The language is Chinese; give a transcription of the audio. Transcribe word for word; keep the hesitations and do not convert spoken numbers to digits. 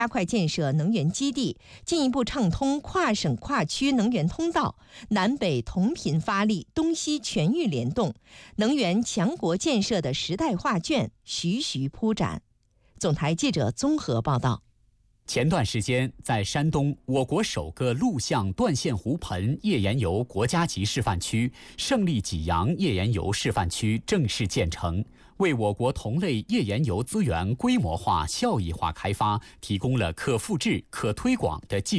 加快建设能源基地，进一步畅通跨省跨区能源通道，南北同频发力，东西全域联动，能源强国建设的时代画卷徐徐铺展。总台记者综合报道。 前段时间，在山东，我国首个陆相断线湖盆页岩油国家级示范区胜利济阳页岩油示范区正式建成，为我国同类页岩油资源规模化、效益化开发提供了可复制、可推广的技术。